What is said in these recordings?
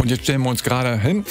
Und jetzt stellen wir uns gerade hin.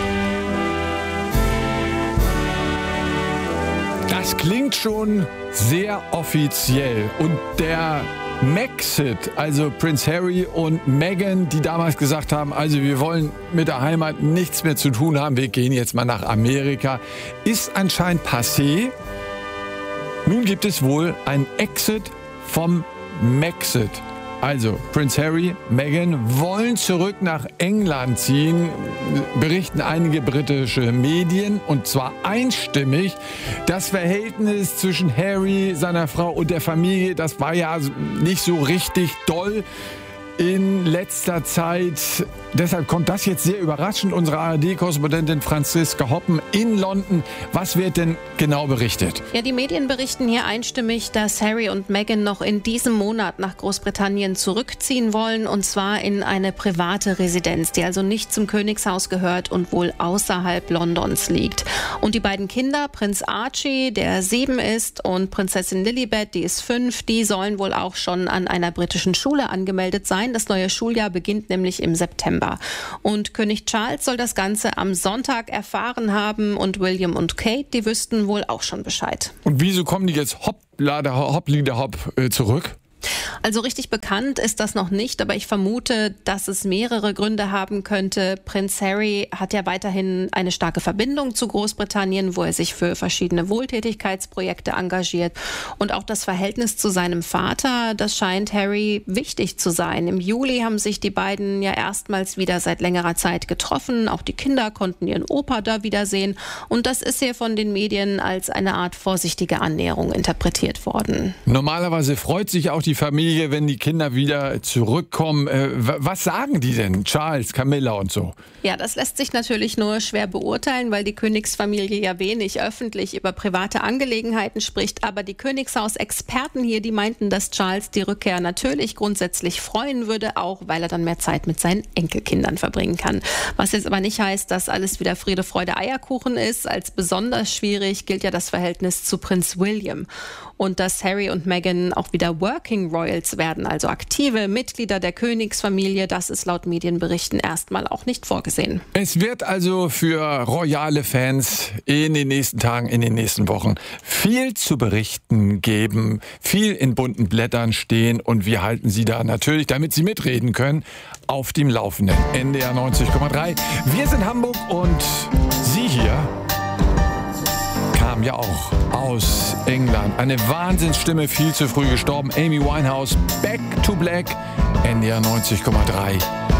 Das klingt schon sehr offiziell. Und der Maxit, also Prince Harry und Meghan, die damals gesagt haben, also wir wollen mit der Heimat nichts mehr zu tun haben, wir gehen jetzt mal nach Amerika, ist anscheinend passé. Nun gibt es wohl ein Exit vom Maxit. Also Prince Harry, Meghan wollen zurück nach England ziehen, berichten einige britische Medien, und zwar einstimmig. Das Verhältnis zwischen Harry, seiner Frau und der Familie, das war ja nicht so richtig doll in letzter Zeit. Deshalb kommt das jetzt sehr überraschend. Unsere ARD-Korrespondentin Franziska Hoppen in London. Was wird denn genau berichtet? Ja, die Medien berichten hier einstimmig, dass Harry und Meghan noch in diesem Monat nach Großbritannien zurückziehen wollen, und zwar in eine private Residenz, die also nicht zum Königshaus gehört und wohl außerhalb Londons liegt. Und die beiden Kinder, Prinz Archie, der 7 ist, und Prinzessin Lilibet, die ist 5, die sollen wohl auch schon an einer britischen Schule angemeldet sein. Das neue Schuljahr beginnt nämlich im September. Und König Charles soll das Ganze am Sonntag erfahren haben, und William und Kate, die wüssten wohl auch schon Bescheid. Und wieso kommen die jetzt hopp zurück? Also richtig bekannt ist das noch nicht, aber ich vermute, dass es mehrere Gründe haben könnte. Prinz Harry hat ja weiterhin eine starke Verbindung zu Großbritannien, wo er sich für verschiedene Wohltätigkeitsprojekte engagiert. Und auch das Verhältnis zu seinem Vater, das scheint Harry wichtig zu sein. Im Juli haben sich die beiden ja erstmals wieder seit längerer Zeit getroffen. Auch die Kinder konnten ihren Opa da wiedersehen. Und das ist hier von den Medien als eine Art vorsichtige Annäherung interpretiert worden. Normalerweise freut sich auch die Familie, wenn die Kinder wieder zurückkommen. Was sagen die denn? Charles, Camilla und so? Ja, das lässt sich natürlich nur schwer beurteilen, weil die Königsfamilie ja wenig öffentlich über private Angelegenheiten spricht. Aber die Königshaus-Experten hier, die meinten, dass Charles die Rückkehr natürlich grundsätzlich freuen würde, auch weil er dann mehr Zeit mit seinen Enkelkindern verbringen kann. Was jetzt aber nicht heißt, dass alles wieder Friede, Freude, Eierkuchen ist. Als besonders schwierig gilt ja das Verhältnis zu Prinz William. Und dass Harry und Meghan auch wieder Working Royals werden, also aktive Mitglieder der Königsfamilie, das ist laut Medienberichten erstmal auch nicht vorgesehen. Es wird also für royale Fans in den nächsten Tagen, in den nächsten Wochen viel zu berichten geben, viel in bunten Blättern stehen, und wir halten Sie da natürlich, damit Sie mitreden können, auf dem Laufenden. NDR 90,3. Wir sind Hamburg, und Sie hier kam ja auch aus England. Eine Wahnsinnsstimme, viel zu früh gestorben. Amy Winehouse, Back to Black, NDR 90,3.